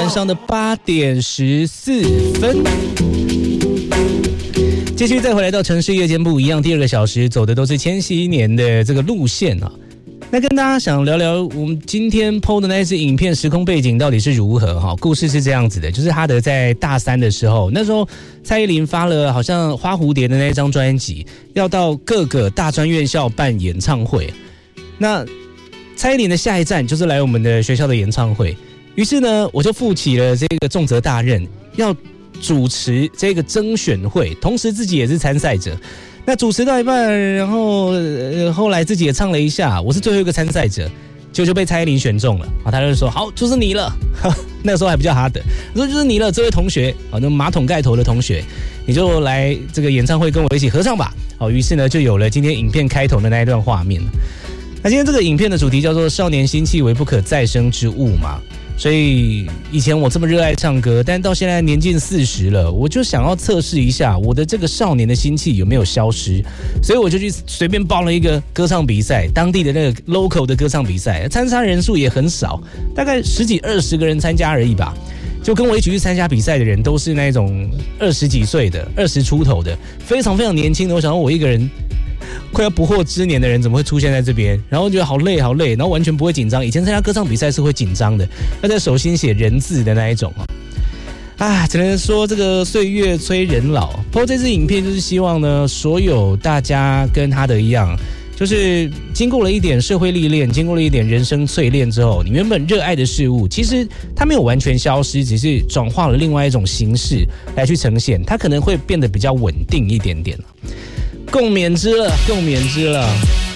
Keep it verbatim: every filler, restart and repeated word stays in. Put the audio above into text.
晚上的八点十四分。继续再回来到城市夜间部一样，第二个小时走的都是千禧年的这个路线啊。那跟大家想聊聊我们今天 P O 的那一支影片时空背景到底是如何哈？故事是这样子的，就是哈德在大三的时候，那时候蔡依林发了好像花蝴蝶的那张专辑，要到各个大专院校办演唱会。那蔡依林的下一站就是来我们的学校的演唱会，于是呢，我就负起了这个重责大任，要主持这个甄选会，同时自己也是参赛者。那主持到一半，然后、呃、后来自己也唱了一下，我是最后一个参赛者，就就被蔡依林选中了啊！他就说：“好，就是你了。”那个时候还不叫哈德，说就是你了，这位同学啊，那马桶盖头的同学，你就来这个演唱会跟我一起合唱吧。好，于是呢，就有了今天影片开头的那一段画面。那今天这个影片的主题叫做"少年心气为不可再生之物"嘛。所以以前我这么热爱唱歌，但到现在年近四十了，我就想要测试一下我的这个少年的心气有没有消失，所以我就去随便报了一个歌唱比赛，当地的那个 local 的歌唱比赛，参加人数也很少，大概十几二十个人参加而已吧。就跟我一起去参加比赛的人都是那种二十几岁的、二十出头的，非常非常年轻的。我想说我一个人快要不惑之年的人怎么会出现在这边？然后觉得好累好累，然后完全不会紧张。以前参加歌唱比赛是会紧张的，要在手心写人字的那一种啊，只能说这个岁月催人老。不过这支影片就是希望呢，所有大家跟他的一样，就是经过了一点社会历练，经过了一点人生淬炼之后，你原本热爱的事物，其实它没有完全消失，只是转化了另外一种形式来去呈现，它可能会变得比较稳定一点点。共勉之了，共勉之了。